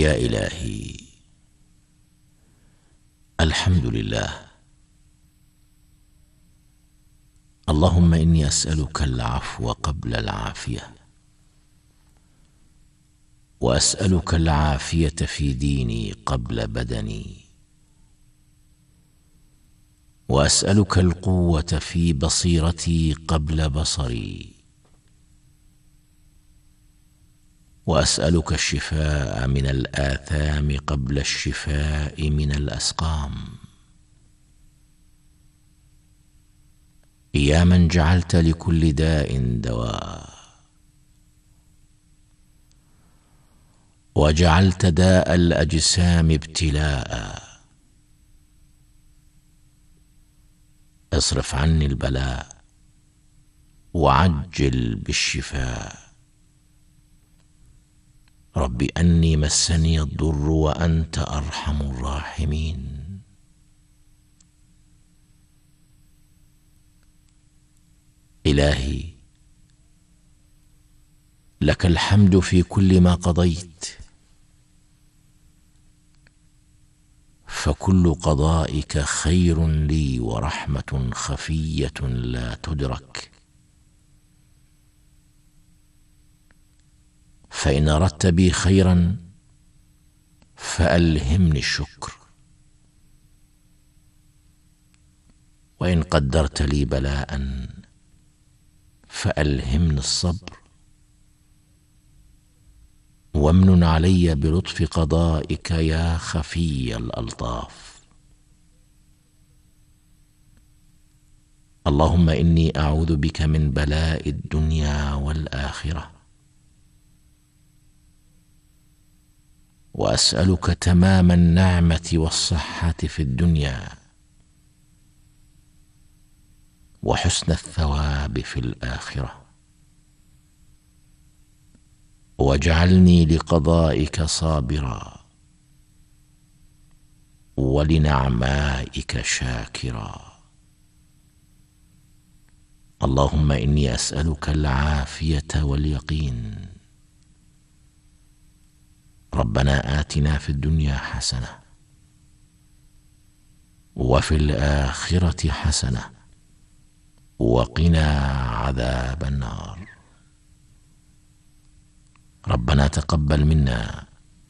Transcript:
يا إلهي، الحمد لله. اللهم إني أسألك العفو قبل العافية، وأسألك العافية في ديني قبل بدني، وأسألك القوة في بصيرتي قبل بصري، وأسألك الشفاء من الآثام قبل الشفاء من الأسقام. يا من جعلت لكل داء دواء، وجعلت داء الأجسام ابتلاء، اصرف عني البلاء وعجل بالشفاء. رب أني مسني الضر وأنت أرحم الراحمين. إلهي، لك الحمد في كل ما قضيت، فكل قضائك خير لي ورحمة خفية لا تدرك. فإن أردت بي خيرا فألهمني الشكر، وإن قدرت لي بلاء فألهمني الصبر، وامنن علي بلطف قضائك يا خفي الألطاف. اللهم إني أعوذ بك من بلاء الدنيا والآخرة، وأسألك تمام النعمة والصحة في الدنيا، وحسن الثواب في الآخرة. واجعلني لقضائك صابرا، ولنعمائك شاكرا. اللهم إني أسألك العافية واليقين. ربنا آتنا في الدنيا حسنة، وفي الآخرة حسنة، وقنا عذاب النار. ربنا تقبل منا